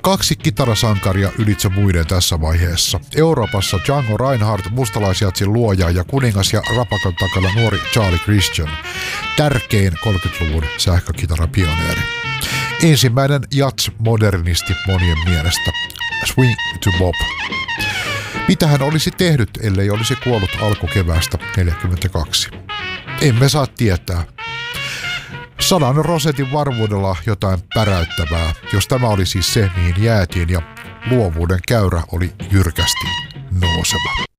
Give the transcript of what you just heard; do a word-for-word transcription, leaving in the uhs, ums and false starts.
Kaksi kitarasankaria ylitse muiden tässä vaiheessa. Euroopassa Django Reinhardt, mustalaisjatsin luoja ja kuningas ja rapakon takana nuori Charlie Christian, tärkein kolmekymmentäluvun sähkökitarapioneeri. Ensimmäinen jats-modernisti monien mielestä. Swing to Bob. Mitä hän olisi tehnyt, ellei olisi kuollut alkukeväästä neljäkymmentäkaksi? Emme saa tietää. Sadan rosetin varmuudella jotain päräyttävää, jos tämä oli siis se, mihin jäätiin, ja luovuuden käyrä oli jyrkästi nouseva.